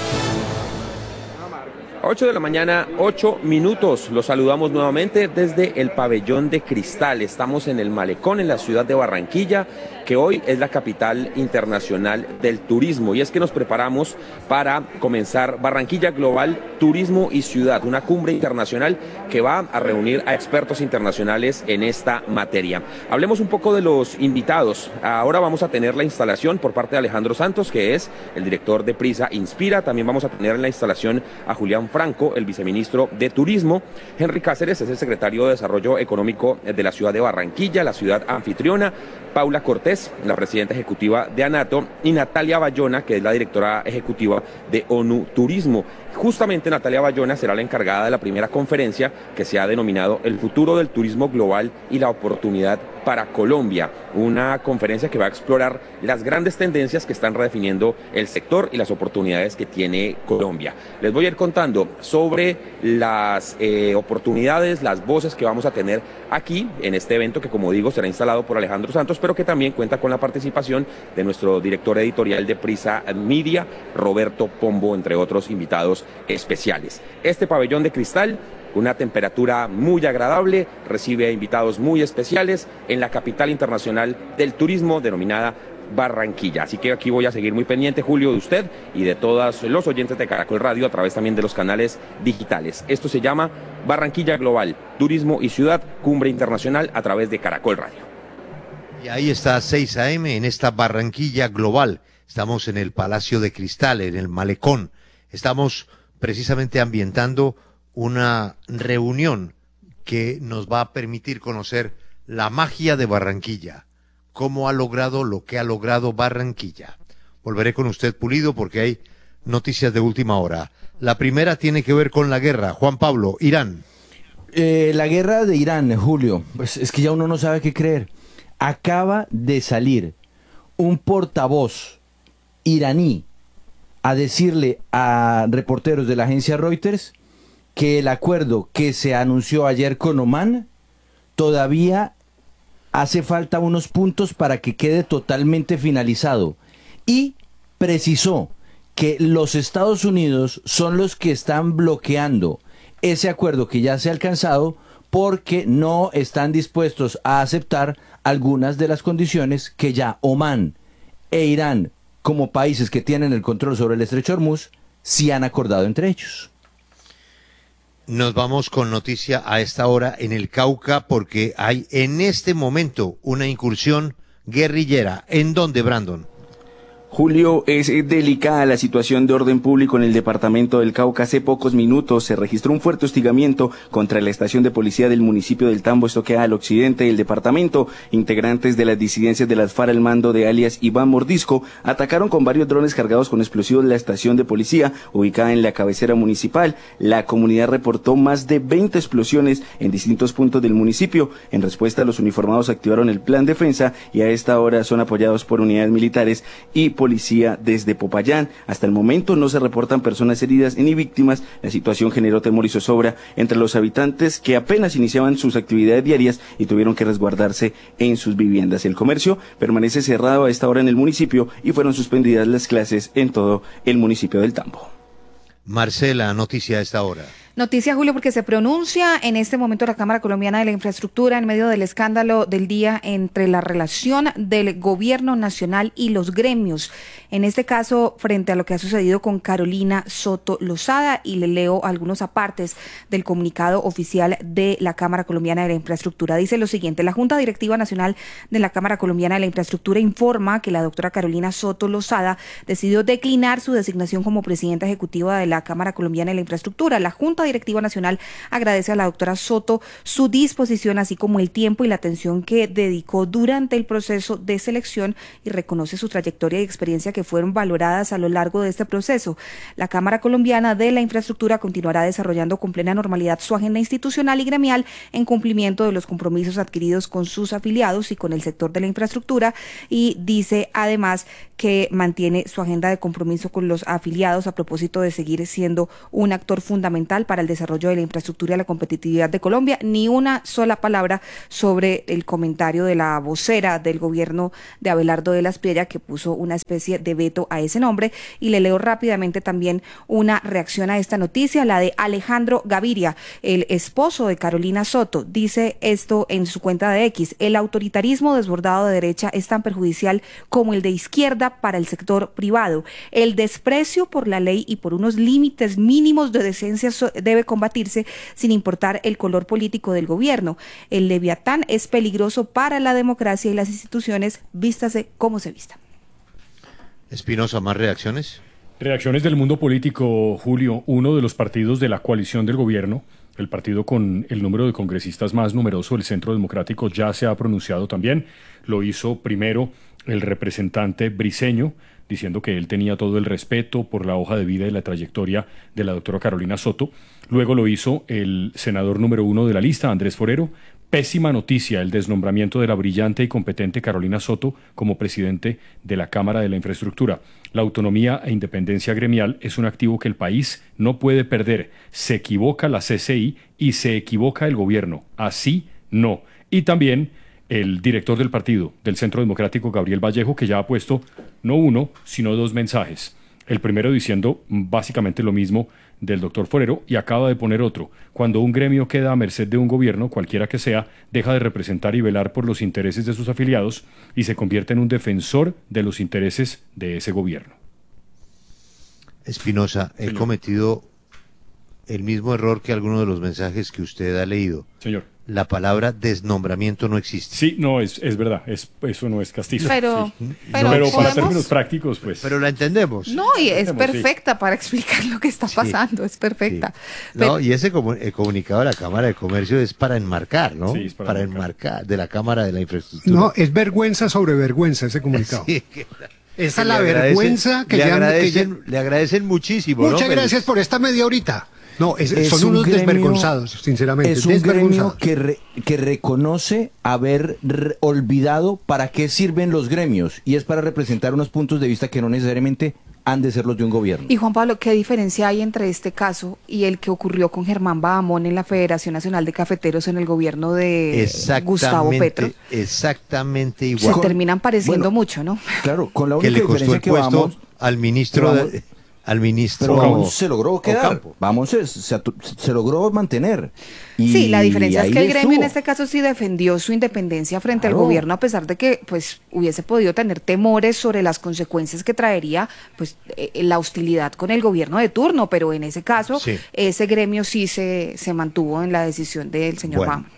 ocho de la mañana, ocho minutos. Los saludamos nuevamente desde el Pabellón de Cristal. Estamos en el Malecón, en la ciudad de Barranquilla, que hoy es la capital internacional del turismo. Y es que nos preparamos para comenzar Barranquilla Global Turismo y Ciudad, una cumbre internacional que va a reunir a expertos internacionales en esta materia. Hablemos un poco de los invitados. Ahora vamos a tener la instalación por parte de Alejandro Santos, que es el director de Prisa Inspira. También vamos a tener en la instalación a Julián Franco, el viceministro de Turismo. Henry Cáceres es el secretario de Desarrollo Económico de la ciudad de Barranquilla, la ciudad anfitriona. Paula Cortés, la presidenta ejecutiva de ANATO, y Natalia Bayona, que es la directora ejecutiva de ONU Turismo. Justamente Natalia Bayona será la encargada de la primera conferencia que se ha denominado El futuro del turismo global y la oportunidad para Colombia, una conferencia que va a explorar las grandes tendencias que están redefiniendo el sector y las oportunidades que tiene Colombia. Les voy a ir contando sobre las eh, oportunidades, las voces que vamos a tener aquí en este evento que, como digo, será instalado por Alejandro Santos, pero que también cuenta con la participación de nuestro director editorial de Prisa Media, Roberto Pombo, entre otros invitados especiales. Este pabellón de cristal, una temperatura muy agradable, recibe a invitados muy especiales en la capital internacional del turismo denominada Barranquilla. Así que aquí voy a seguir muy pendiente, Julio, de usted y de todos los oyentes de Caracol Radio a través también de los canales digitales. Esto se llama Barranquilla Global, Turismo y Ciudad, Cumbre Internacional a través de Caracol Radio. Y ahí está seis a eme en esta Barranquilla Global. Estamos en el Palacio de Cristal, en el Malecón. Estamos precisamente ambientando una reunión que nos va a permitir conocer la magia de Barranquilla, cómo ha logrado lo que ha logrado Barranquilla. Volveré con usted, Pulido, porque hay noticias de última hora. La primera tiene que ver con la guerra. Juan Pablo, Irán. Eh, la guerra de Irán, Julio, pues es que ya uno no sabe qué creer. Acaba de salir un portavoz iraní a decirle a reporteros de la agencia Reuters que el acuerdo que se anunció ayer con Omán todavía hace falta unos puntos para que quede totalmente finalizado, y precisó que los Estados Unidos son los que están bloqueando ese acuerdo que ya se ha alcanzado porque no están dispuestos a aceptar algunas de las condiciones que ya Omán e Irán, como países que tienen el control sobre el estrecho de Hormuz, sí han acordado entre ellos. Nos vamos con noticia a esta hora en el Cauca, porque hay en este momento una incursión guerrillera. ¿En dónde, Brandon? Julio, es delicada la situación de orden público en el departamento del Cauca. Hace pocos minutos se registró un fuerte hostigamiento contra la estación de policía del municipio del Tambo, esto queda al occidente del departamento. Integrantes de las disidencias de las FARC al mando de alias Iván Mordisco atacaron con varios drones cargados con explosivos la estación de policía ubicada en la cabecera municipal. La comunidad reportó más de veinte explosiones en distintos puntos del municipio. En respuesta, los uniformados activaron el plan defensa y a esta hora son apoyados por unidades militares y policía desde Popayán. Hasta el momento no se reportan personas heridas ni víctimas. La situación generó temor y zozobra entre los habitantes, que apenas iniciaban sus actividades diarias y tuvieron que resguardarse en sus viviendas. El comercio permanece cerrado a esta hora en el municipio y fueron suspendidas las clases en todo el municipio del Tambo. Marcela, noticia a esta hora. Noticia, Julio, porque se pronuncia en este momento la Cámara Colombiana de la Infraestructura en medio del escándalo del día entre la relación del gobierno nacional y los gremios. En este caso, frente a lo que ha sucedido con Carolina Soto Lozada, y le leo algunos apartes del comunicado oficial de la Cámara Colombiana de la Infraestructura. Dice lo siguiente: la Junta Directiva Nacional de la Cámara Colombiana de la Infraestructura informa que la doctora Carolina Soto Lozada decidió declinar su designación como presidenta ejecutiva de la Cámara Colombiana de la Infraestructura. La Junta Junta Directiva Nacional agradece a la doctora Soto su disposición, así como el tiempo y la atención que dedicó durante el proceso de selección y reconoce su trayectoria y experiencia que fueron valoradas a lo largo de este proceso. La Cámara Colombiana de la Infraestructura continuará desarrollando con plena normalidad su agenda institucional y gremial en cumplimiento de los compromisos adquiridos con sus afiliados y con el sector de la infraestructura, y dice además que mantiene su agenda de compromiso con los afiliados a propósito de seguir siendo un actor fundamental para el desarrollo de la infraestructura y la competitividad de Colombia. Ni una sola palabra sobre el comentario de la vocera del gobierno de Abelardo de la Espriella, que puso una especie de veto a ese nombre. Y le leo rápidamente también una reacción a esta noticia, la de Alejandro Gaviria, el esposo de Carolina Soto. Dice esto en su cuenta de X: el autoritarismo desbordado de derecha es tan perjudicial como el de izquierda para el sector privado. El desprecio por la ley y por unos límites mínimos de decencia debe combatirse sin importar el color político del gobierno. El leviatán es peligroso para la democracia y las instituciones, vístase como se vista. Espinosa, ¿más reacciones? Reacciones del mundo político, Julio. Uno de los partidos de la coalición del gobierno, el partido con el número de congresistas más numeroso, el Centro Democrático, ya se ha pronunciado también. Lo hizo primero el representante Briceño, diciendo que él tenía todo el respeto por la hoja de vida y la trayectoria de la doctora Carolina Soto. Luego lo hizo el senador número uno de la lista, Andrés Forero. Pésima noticia el desnombramiento de la brillante y competente Carolina Soto como presidente de la Cámara de la Infraestructura. La autonomía e independencia gremial es un activo que el país no puede perder. Se equivoca la C C I y se equivoca el gobierno. Así no. Y también el director del partido, del Centro Democrático, Gabriel Vallejo, que ya ha puesto no uno, sino dos mensajes. El primero diciendo básicamente lo mismo del doctor Forero, y acaba de poner otro: cuando un gremio queda a merced de un gobierno, cualquiera que sea, deja de representar y velar por los intereses de sus afiliados y se convierte en un defensor de los intereses de ese gobierno. Espinosa, he Señor. cometido el mismo error que alguno de los mensajes que usted ha leído. Señor. La palabra desnombramiento no existe. Sí, no, es, es verdad, es, eso no es castizo. Pero, Sí. pero, pero podemos... para términos prácticos, pues. Pero la entendemos. No, y es Entendemos, perfecta sí. para explicar lo que está pasando, sí. es perfecta. Sí. Pero... No, y ese comu el comunicado de la Cámara de Comercio es para enmarcar, ¿no? Sí, es para, para enmarcar. enmarcar, de la Cámara de la Infraestructura. No, es vergüenza sobre vergüenza ese comunicado. Sí. Esa es la vergüenza que le ya... Agradecen, que ya... Le agradecen muchísimo. Muchas ¿no? gracias por esta media horita. No, es, es son un unos gremio, desvergonzados, sinceramente. Es un gremio que, re, que reconoce haber re, olvidado para qué sirven los gremios, y es para representar unos puntos de vista que no necesariamente han de ser los de un gobierno. Y Juan Pablo, ¿qué diferencia hay entre este caso y el que ocurrió con Germán Bahamón en la Federación Nacional de Cafeteros en el gobierno de Gustavo Petro? Exactamente igual. Se terminan pareciendo bueno, mucho, ¿no? Claro, con la única que le costó diferencia el que puesto vamos, al ministro vamos, de, al ministro pero vamos, se logró quedar. Ocampo. Vamos, se, se, se logró mantener. Y sí, la diferencia es que el gremio estuvo. en este caso sí defendió su independencia frente claro. al gobierno, a pesar de que pues hubiese podido tener temores sobre las consecuencias que traería pues eh, la hostilidad con el gobierno de turno, pero en ese caso sí. ese gremio sí se, se mantuvo en la decisión del señor bueno, Bahamón.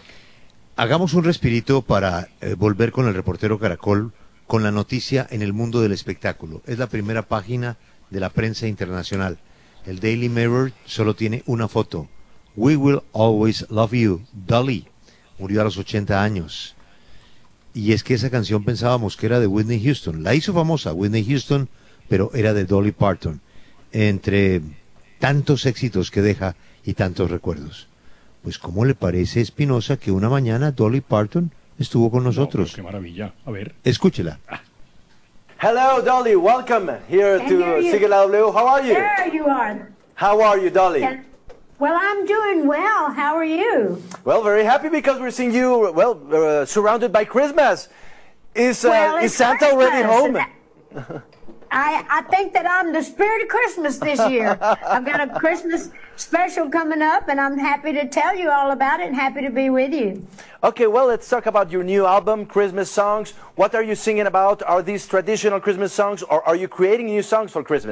Hagamos un respirito para eh, volver con el reportero Caracol con la noticia en el mundo del espectáculo. Es la primera página de la prensa internacional. El Daily Mirror solo tiene una foto. We Will Always Love You. Dolly murió a los ochenta años. Y es que esa canción pensábamos que era de Whitney Houston. La hizo famosa Whitney Houston, pero era de Dolly Parton. Entre tantos éxitos que deja y tantos recuerdos. Pues ¿cómo le parece, Espinosa, que una mañana Dolly Parton estuvo con nosotros? No, qué maravilla. A ver. Escúchela. Ah. Hello, Dolly. Welcome here and to here you, Sigla W. How are you? There you are. How are you, Dolly? And, well, I'm doing well. How are you? Well, very happy because we're seeing you, well, uh, surrounded by Christmas. Is, uh, well, is Santa Christmas. already home? I, I think that I'm the spirit of Christmas this year. I've got a Christmas special coming up, and I'm happy to tell you all about it and happy to be with you. Okay, well, let's talk about your new album, Christmas Songs. What are you singing about? Are these traditional Christmas songs, or are you creating new songs for Christmas?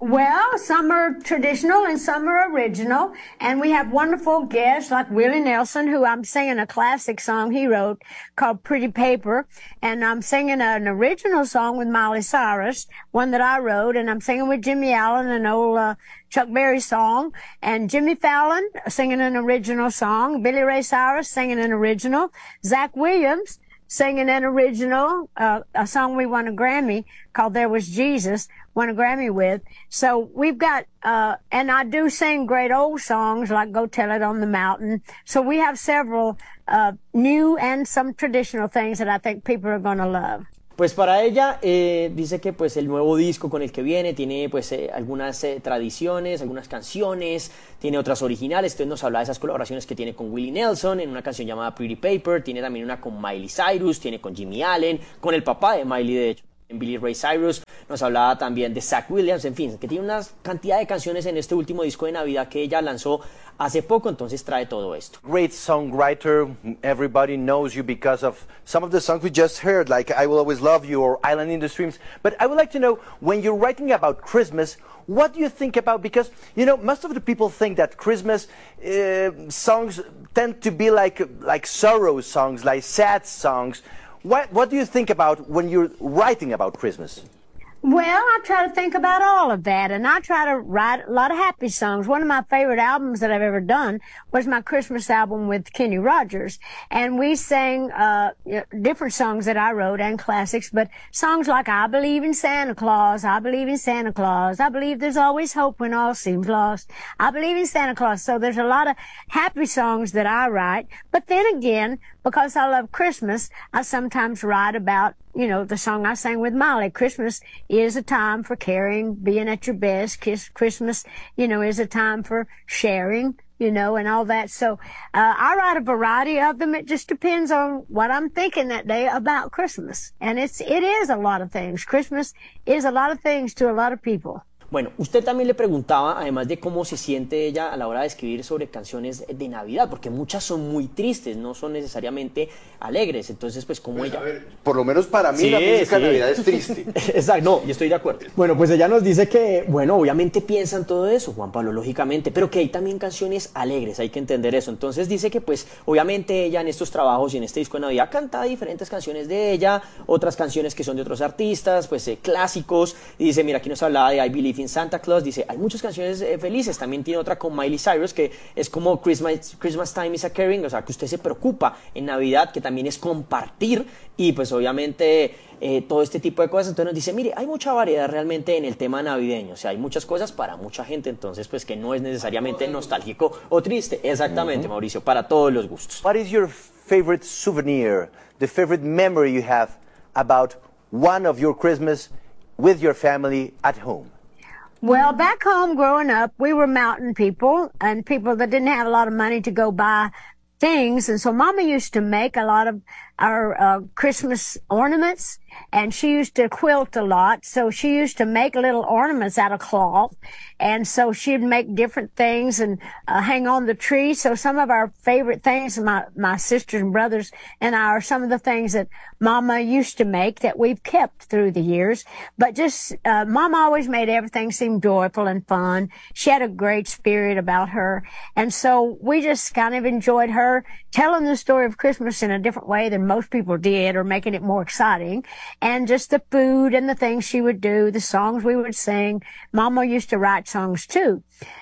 Well, some are traditional and some are original. And we have wonderful guests like Willie Nelson, who I'm singing a classic song he wrote called Pretty Paper. And I'm singing an original song with Miley Cyrus, one that I wrote. And I'm singing with Jimmy Allen, an old uh, Chuck Berry song. And Jimmy Fallon singing an original song. Billy Ray Cyrus singing an original. Zach Williams singing an original, uh, a song we won a Grammy called There Was Jesus, won a Grammy with. So we've got, uh, and I do sing great old songs like Go Tell It on the Mountain. So we have several uh, new and some traditional things that I think people are going to love. Pues para ella eh, dice que pues el nuevo disco con el que viene tiene pues eh, algunas eh, tradiciones, algunas canciones, tiene otras originales. Entonces nos habla de esas colaboraciones que tiene con Willie Nelson en una canción llamada Pretty Paper, tiene también una con Miley Cyrus, tiene con Jimmy Allen, con el papá de Miley de hecho, en Billy Ray Cyrus. Nos hablaba también de Zach Williams, en fin, que tiene una cantidad de canciones en este último disco de Navidad que ella lanzó hace poco, entonces trae todo esto. Great songwriter, everybody knows you because of some of the songs we just heard, like I Will Always Love You or Island in the Streams. But I would like to know, when you're writing about Christmas, what do you think about, because, you know, most of the people think that Christmas uh, songs tend to be like, like sorrow songs, like sad songs. What, what do you think about when you're writing about Christmas? Well, I try to think about all of that, and I try to write a lot of happy songs. One of my favorite albums that I've ever done was my Christmas album with Kenny Rogers, and we sang uh different songs that I wrote and classics, but songs like I Believe in Santa Claus, I Believe in Santa Claus, I Believe There's Always Hope When All Seems Lost, I Believe in Santa Claus. So there's a lot of happy songs that I write, but then again, because I love Christmas, I sometimes write about, you know, the song I sang with Miley. Christmas is a time for caring, being at your best. Kiss, Christmas, you know, is a time for sharing, you know, and all that. So uh, I write a variety of them. It just depends on what I'm thinking that day about Christmas. And it's, it is a lot of things. Christmas is a lot of things to a lot of people. Bueno, usted también le preguntaba, además de cómo se siente ella a la hora de escribir sobre canciones de Navidad, porque muchas son muy tristes, no son necesariamente alegres, entonces pues como pues ella... A ver, por lo menos para mí sí, la música sí. de Navidad es triste. Exacto, no, yo estoy de acuerdo. Bueno, pues ella nos dice que, bueno, obviamente piensan todo eso, Juan Pablo, lógicamente, pero que hay también canciones alegres, hay que entender eso. Entonces dice que pues obviamente ella en estos trabajos y en este disco de Navidad canta diferentes canciones de ella, otras canciones que son de otros artistas, pues eh, clásicos, y dice, mira, aquí nos hablaba de I Believe in Santa Claus, dice, hay muchas canciones eh, felices, también tiene otra con Miley Cyrus que es como Christmas, Christmas Time is a Caring, o sea, que usted se preocupa en Navidad, que también es compartir, y pues obviamente eh, todo este tipo de cosas. Entonces nos dice, mire, hay mucha variedad realmente en el tema navideño, o sea, hay muchas cosas para mucha gente, entonces pues que no es necesariamente nostálgico o triste, exactamente, uh-huh. Mauricio, para todos los gustos. What is your favorite souvenir, the favorite memory you have about one of your Christmas with your family at home? Well, back home growing up, we were mountain people and people that didn't have a lot of money to go buy things. And so Mama used to make a lot of our uh, Christmas ornaments, and she used to quilt a lot. So she used to make little ornaments out of cloth. And so she'd make different things and uh, hang on the tree. So some of our favorite things, my, my sisters and brothers and I, are some of the things that Mama used to make that we've kept through the years. But just, uh, Mama always made everything seem joyful and fun. She had a great spirit about her. And so we just kind of enjoyed her telling the story of Christmas in a different way than most people did, or making it more exciting. And just the food and the things she would do, the songs we would sing. Mama used to write songs too.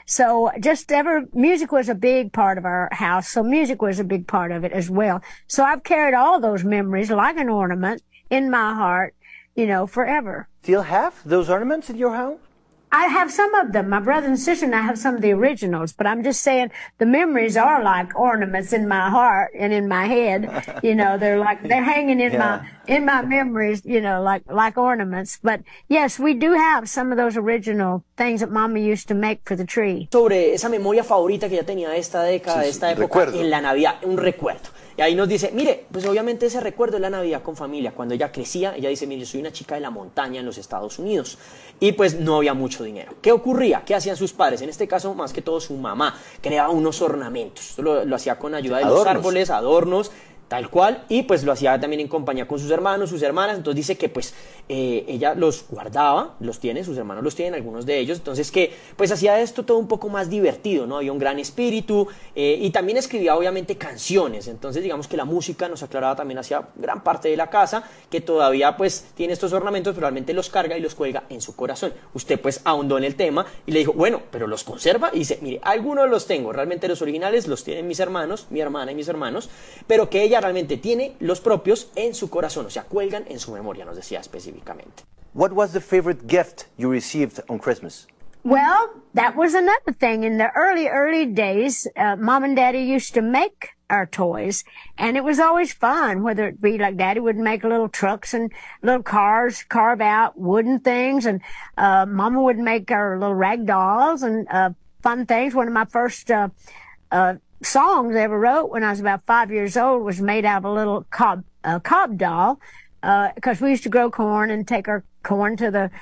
So just ever, music was a big part of our house. So music was a big part of it as well. So I've carried all those memories like an ornament in my heart, you know, forever. Still have those ornaments in your home? I have some of them. My brother and sister and I have some of the originals, but I'm just saying the memories are like ornaments in my heart and in my head. You know, they're like, they're hanging in yeah. my, in my memories, you know, like, like ornaments. But yes, we do have some of those original things that Mama used to make for the tree. Sobre esa memoria favorita que ella tenía de esta década, sí, de esta época, recuerdo. En la Navidad, un recuerdo. Y ahí nos dice, mire, pues obviamente ese recuerdo de la Navidad con familia. Cuando ella crecía, ella dice, mire, yo soy una chica de la montaña en los Estados Unidos. Y pues no había mucho dinero. ¿Qué ocurría? ¿Qué hacían sus padres? En este caso, más que todo, su mamá creaba unos ornamentos. Lo, lo hacía con ayuda de adornos. Los árboles, adornos. tal cual, y pues lo hacía también en compañía con sus hermanos, sus hermanas. Entonces dice que pues eh, ella los guardaba, los tiene, sus hermanos los tienen, algunos de ellos, entonces que pues hacía esto todo un poco más divertido, ¿no? Había un gran espíritu, eh, y también escribía obviamente canciones. Entonces digamos que la música, nos aclaraba, también hacia gran parte de la casa, que todavía pues tiene estos ornamentos, pero realmente los carga y los cuelga en su corazón. Usted pues ahondó en el tema y le dijo, bueno, pero los conserva, y dice, mire, algunos los tengo, realmente los originales los tienen mis hermanos, mi hermana y mis hermanos, pero que ella realmente tiene los propios en su corazón, o sea, cuelgan en su memoria, nos decía específicamente. What was the favorite gift you received on Christmas? Well, that was another thing. In the early, early days, uh, Mom and Daddy used to make our toys, and it was always fun, whether it be like Daddy would make little trucks and little cars, carve out wooden things, and uh, Mama would make our little rag dolls and uh, fun things. One of my first uh, uh, songs I ever wrote when I was about five years old was made out of a little cob, uh, cob doll, because uh, we used to grow corn and take our corn to the